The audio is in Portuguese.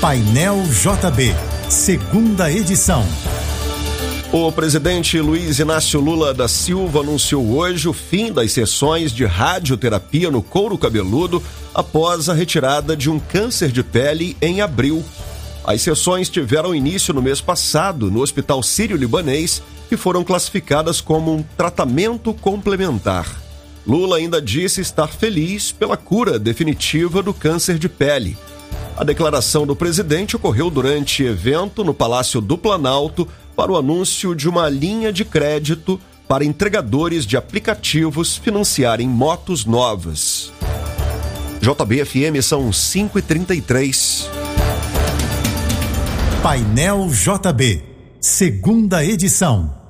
Painel JB, segunda edição. O presidente Luiz Inácio Lula da Silva anunciou hoje o fim das sessões de radioterapia no couro cabeludo após a retirada de um câncer de pele em abril. As sessões tiveram início no mês passado no Hospital Sírio-Libanês e foram classificadas como um tratamento complementar. Lula ainda disse estar feliz pela cura definitiva do câncer de pele. A declaração do presidente ocorreu durante evento no Palácio do Planalto para o anúncio de uma linha de crédito para entregadores de aplicativos financiarem motos novas. JB-FM são 5h33. Painel JB, segunda edição.